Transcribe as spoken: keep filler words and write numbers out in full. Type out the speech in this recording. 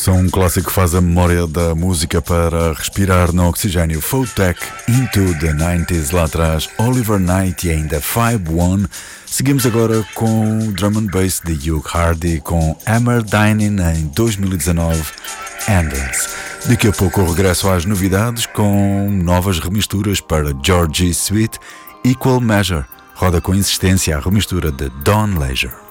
São um clássico que faz a memória da música para respirar no oxigênio. Photek, Into the nineties, lá atrás, Oliver Knight e ainda Five One. Seguimos agora com o drum and bass de Hugh Hardy com Hammer Dining em dois mil e dezanove, Endless. Daqui a pouco eu regresso às novidades com novas remisturas para Georgie Sweet, Equal Measure. Roda com insistência a remistura de Don Leisure.